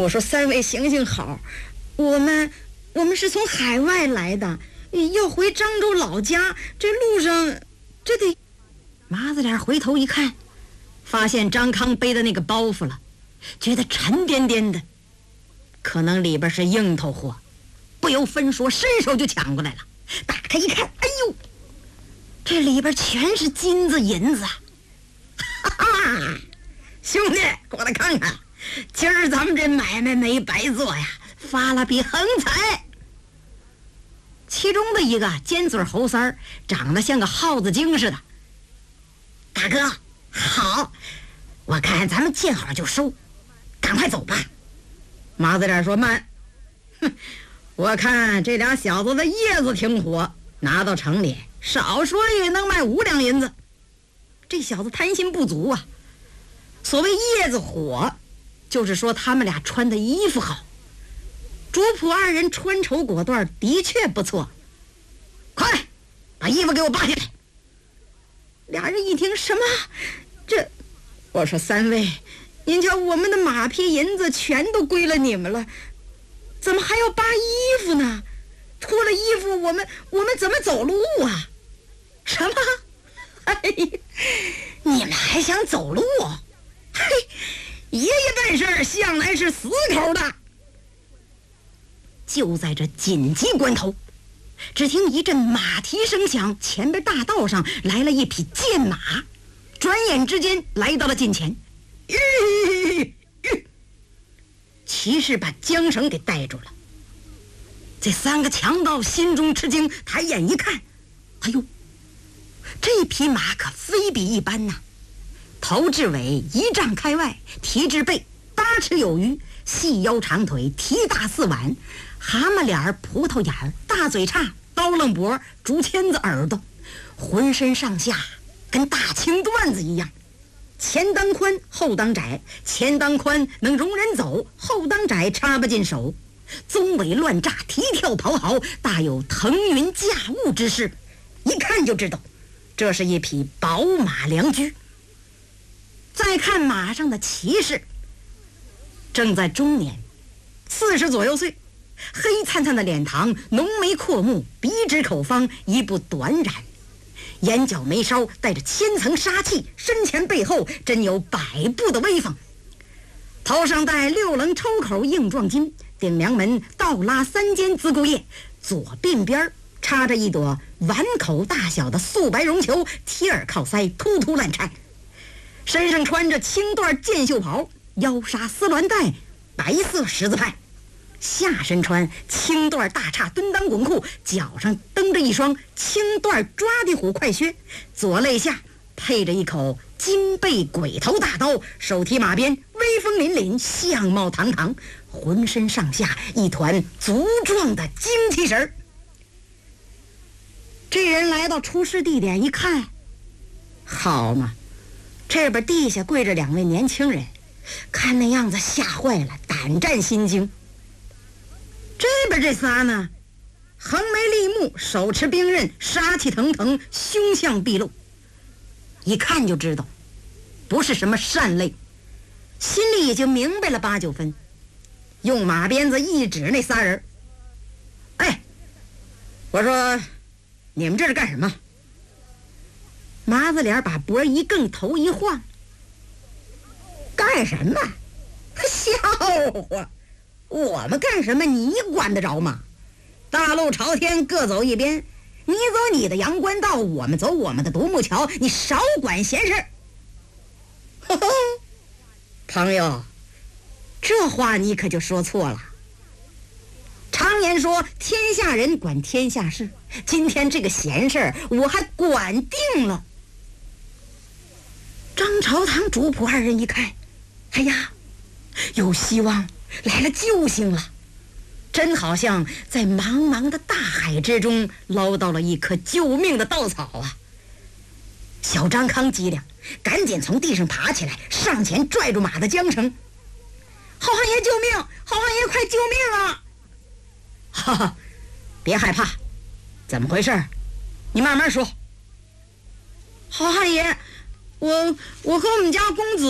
我说三位行行好，我们是从海外来的，要回漳州老家，这路上这得……麻子脸回头一看，发现张康背的那个包袱了，觉得沉甸甸的，可能里边是硬头货，不由分说伸手就抢过来了。打开一看，哎呦，这里边全是金子银子啊！哈哈，兄弟，过来看看，今儿咱们这买卖没白做呀，发了笔横财。其中的一个尖嘴猴三儿，长得像个耗子精似的。大哥好，我看咱们见好就收，赶快走吧。麻子脸说慢，哼，我看这俩小子的叶子挺火，拿到城里少说也能卖5两银子。这小子贪心不足啊。所谓叶子火，就是说他们俩穿的衣服好。主仆二人穿绸裹缎的确不错，快把衣服给我扒下来。俩人一听，什么？这……我说三位，您瞧我们的马匹银子全都归了你们了，怎么还要扒衣服呢？脱了衣服我们怎么走路啊？什么？哎呀，你们还想走路？嘿，爷爷办事儿向来是死口的。就在这紧急关头，只听一阵马蹄声响，前边大道上来了一匹健马，转眼之间来到了近前。骑士把缰绳给带住了。这3个强盗心中吃惊，抬眼一看，哎呦，这匹马可非比一般呐！头至尾1丈开外，蹄至背8尺有余，细腰长腿，蹄大4腕，蛤蟆脸，葡萄眼，大嘴叉，刀楞脖，竹签子耳朵，浑身上下跟大青缎子一样，前当宽后当窄，前当宽能容人走，后当窄插不进手，鬃尾乱炸，蹄跳咆嚎，大有腾云驾雾之势，一看就知道这是一匹宝马良驹。再看马上的骑士，正在中年，40左右岁，黑灿灿的脸庞，浓眉阔目，鼻直口方，一部短髯，眼角眉梢带着千层杀气，身前背后真有100步的威风。头上戴6棱抽口硬壮金，顶梁门倒拉3尖子固叶，左鬓边插着一朵碗口大小的素白绒球，贴耳靠腮，突突乱颤。身上穿着青缎箭袖袍，腰纱丝鸾带，白色十字派，下身穿青缎大叉蹲裆滚裤，脚上蹬着一双青缎抓地虎快靴，左肋下配着一口金背鬼头大刀，手提马鞭，威风凛凛，相貌堂堂，浑身上下一团足壮的精气神儿。这人来到出事地点一看，好嘛，这边地下跪着2位年轻人，看那样子吓坏了，胆战心惊。这边这仨呢，横眉立目，手持兵刃，杀气腾腾，凶相毕露，一看就知道不是什么善类，心里已经明白了8、9分，用马鞭子一指那仨人，哎，我说你们这是干什么？麻子脸把脖一更，头一晃，干什么？笑话，我们干什么你管得着吗？大路朝天，各走一边，你走你的阳关道，我们走我们的独木桥，你少管闲事。呵呵，朋友，这话你可就说错了。常言说天下人管天下事，今天这个闲事儿我还管定了。张朝堂主仆2人一看，哎呀，有希望，来了救星了，真好像在茫茫的大海之中捞到了一颗救命的稻草啊！小张康机灵，赶紧从地上爬起来，上前拽住马的缰绳。好汉爷救命！好汉爷快救命啊！哈哈，别害怕，怎么回事？你慢慢说。好汉爷，我和我们家公子